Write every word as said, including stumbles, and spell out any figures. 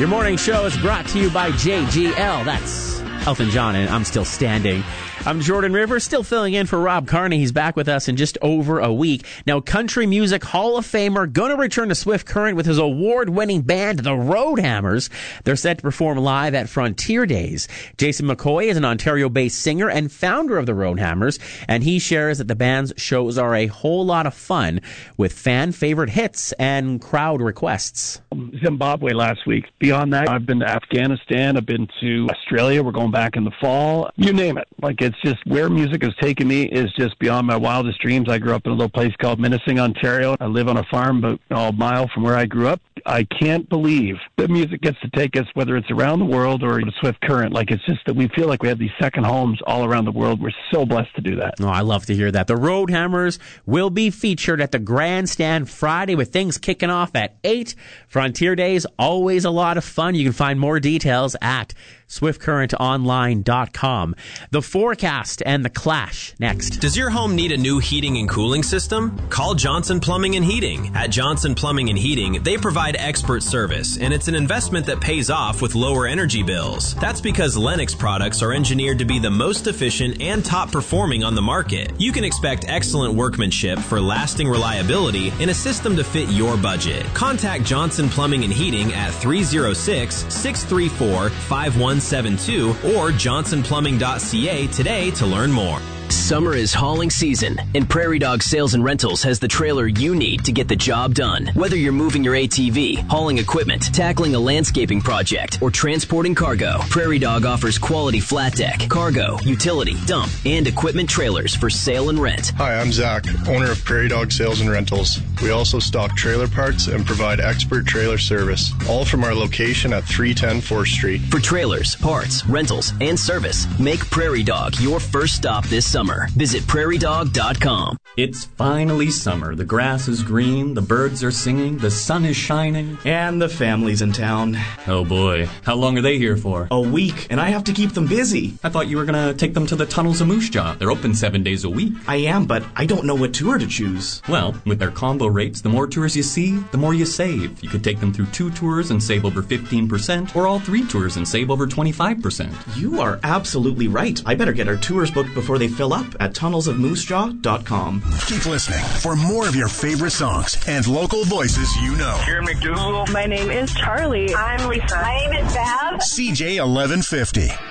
Your morning show is brought to you by J G L. That's Elton John, and I'm Still Standing. I'm Jordan Rivers, still filling in for Rob Carney. He's back with us in just over a week. Now, Country Music Hall of Famer going to return to Swift Current with his award-winning band, the Roadhammers. They're set to perform live at Frontier Days. Jason McCoy is an Ontario-based singer and founder of the Roadhammers, and he shares that the band's shows are a whole lot of fun with fan-favorite hits and crowd requests. Zimbabwe last week. Beyond that, I've been to Afghanistan. I've been to Australia. We're going back in the fall. You name it. Like, it's just where music has taken me is just beyond my wildest dreams. I grew up in a little place called Minising, Ontario. I live on a farm about a mile from where I grew up. I can't believe that music gets to take us, whether it's around the world or to Swift Current. Like, it's just that we feel like we have these second homes all around the world. We're so blessed to do that. Oh, I love to hear that. The Roadhammers will be featured at the Grandstand Friday with things kicking off at eight. Frontier Days, always a lot of fun. You can find more details at swift current online dot com. The forecast and the Clash next. Does your home need a new heating and cooling system? Call Johnson Plumbing and Heating. At Johnson Plumbing and Heating, they provide expert service, and it's an investment that pays off with lower energy bills. That's because Lennox products are engineered to be the most efficient and top performing on the market. You can expect excellent workmanship for lasting reliability in a system to fit your budget. Contact Johnson Plumbing and Heating at three oh six, six three four, five one seven two or johnson plumbing dot c a today to learn more. Summer is hauling season, and Prairie Dog Sales and Rentals has the trailer you need to get the job done. Whether you're moving your A T V, hauling equipment, tackling a landscaping project, or transporting cargo, Prairie Dog offers quality flat deck, cargo, utility, dump, and equipment trailers for sale and rent. Hi, I'm Zach, owner of Prairie Dog Sales and Rentals. We also stock trailer parts and provide expert trailer service, all from our location at three ten fourth Street. For trailers, parts, rentals, and service, make Prairie Dog your first stop this summer. Visit prairie dog dot com. It's finally summer. The grass is green, the birds are singing, the sun is shining. And the family's in town. Oh boy, how long are they here for? A week, and I have to keep them busy. I thought you were going to take them to the Tunnels of Moose Jaw. They're open seven days a week. I am, but I don't know what tour to choose. Well, with their combo rates, the more tours you see, the more you save. You could take them through two tours and save over fifteen percent, or all three tours and save over twenty-five percent. You are absolutely right. I better get our tours booked before they fill up at tunnels of moose jaw dot com. Keep listening for more of your favorite songs and local voices you know. Here, McDougal. My name is Charlie. I'm Lisa. My name is Bab. C J eleven fifty.